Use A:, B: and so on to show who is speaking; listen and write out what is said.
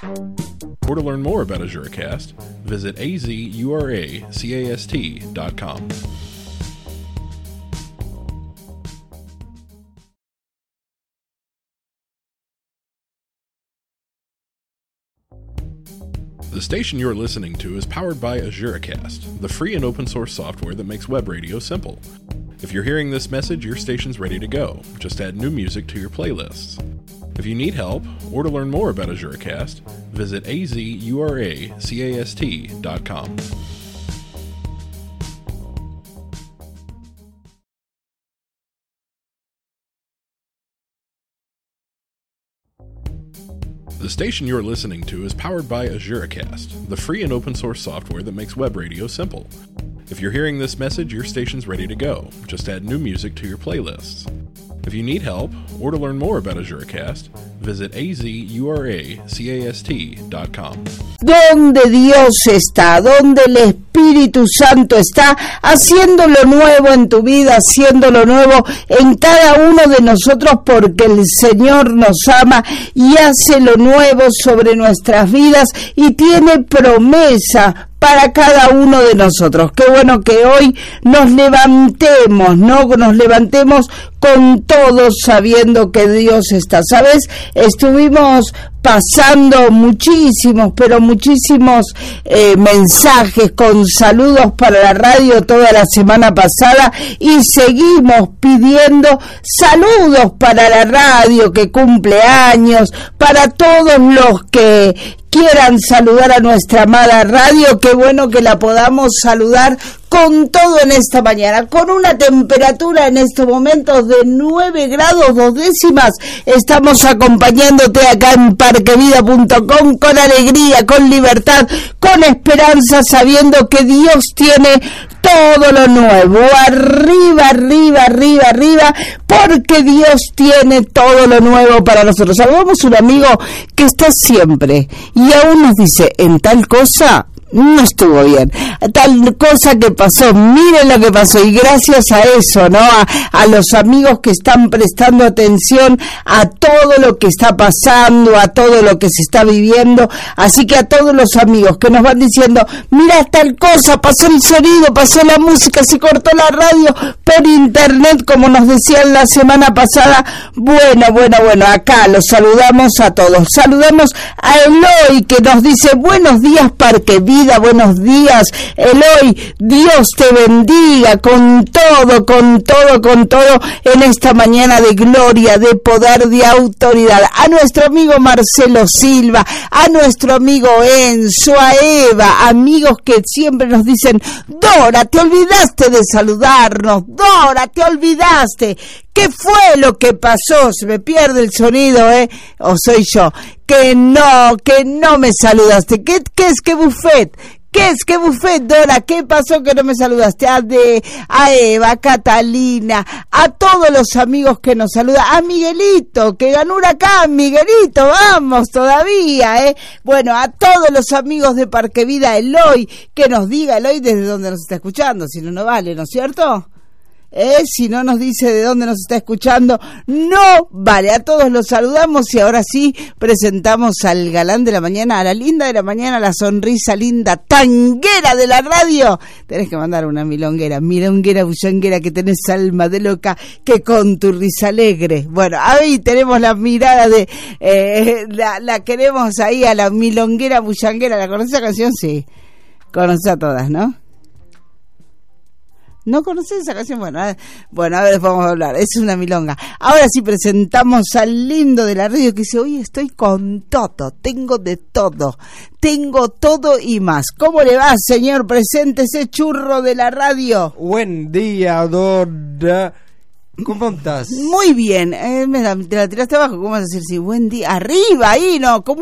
A: Or to learn more about AzuraCast, visit azuracast.com. The station you're listening to is powered by AzuraCast, the free and open source software that makes web radio simple. If you're hearing this message, your station's ready to go. Just add new music to your playlists. If you need help, or to learn more about AzuraCast, visit azuracast.com. The station you're listening to is powered by AzuraCast, the free and open source software that makes web radio simple. If you're hearing this message, your station's ready to go. Just add new music to your playlists. If you need help, or to learn more about AzuraCast, visit azuracast.com.
B: Donde Dios está, donde el Espíritu Santo está, haciendo lo nuevo en tu vida, haciendo lo nuevo en cada uno de nosotros, porque el Señor nos ama y hace lo nuevo sobre nuestras vidas y tiene promesa para cada uno de nosotros. Qué bueno que hoy nos levantemos, ¿no? Nos levantemos con todos sabiendo que Dios está. ¿Sabes? Estuvimos pasando muchísimos mensajes con saludos para la radio toda la semana pasada y seguimos pidiendo saludos para la radio que cumple años, para todos los que quieran saludar a nuestra amada radio. Qué bueno que la podamos saludar con todo en esta mañana, con una temperatura en estos momentos de 9 grados 2 décimas. Estamos acompañándote acá en parquevida.com con alegría, con libertad, con esperanza, sabiendo que Dios tiene todo lo nuevo. Arriba, arriba, arriba, arriba, porque Dios tiene todo lo nuevo para nosotros. Saludamos a un amigo que está siempre y aún nos dice, en tal cosa no estuvo bien, tal cosa que pasó, miren lo que pasó, y gracias a eso, ¿no? A los amigos que están prestando atención a todo lo que está pasando, a todo lo que se está viviendo, así que a todos los amigos que nos van diciendo, mira tal cosa, pasó el sonido, pasó la música, se cortó la radio por internet, como nos decían la semana pasada, bueno, acá los saludamos a todos. Saludamos a Eloy, que nos dice, buenos días Parque Vida, buenos días Eloy, Dios te bendiga con todo en esta mañana de gloria, de poder, de autoridad. A nuestro amigo Marcelo Silva, a nuestro amigo Enzo, a Eva, amigos que siempre nos dicen, Dora, te olvidaste de saludarnos, Dora, te olvidaste. ¿Qué fue lo que pasó? Se me pierde el sonido, ¿o soy yo? Que no me saludaste. ¿Qué es que buffet? ¿Qué es que buffet, Dora? ¿Qué pasó que no me saludaste? A Eva, a Catalina, a todos los amigos que nos saludan, a Miguelito, que ganó Huracán, Miguelito, vamos todavía, Bueno, a todos los amigos de Parque Vida, Eloy, que nos diga, Eloy, desde dónde nos está escuchando, si no vale, ¿no es cierto? Si no nos dice de dónde nos está escuchando, no vale. A todos los saludamos y ahora sí presentamos al galán de la mañana, a la linda de la mañana, la sonrisa linda, tanguera de la radio. Tenés que mandar una milonguera, bullanguera, que tenés alma de loca, que con tu risa alegre. Bueno, ahí tenemos la mirada de, la queremos ahí a la milonguera, bullanguera. ¿La conoces esa canción? Sí, conoces a todas, ¿no? ¿No conoces esa canción? Bueno, a ver, vamos a hablar. Es una milonga. Ahora sí presentamos al lindo de la radio que dice, hoy estoy con todo, tengo de todo, tengo todo y más. ¿Cómo le va, señor? Presente ese churro de la radio.
C: Buen día, Dora. ¿Cómo estás?
B: Muy bien. Te la tiraste abajo. ¿Cómo vas a decir? Sí, buen día. Arriba, ahí, ¿no? ¿Cómo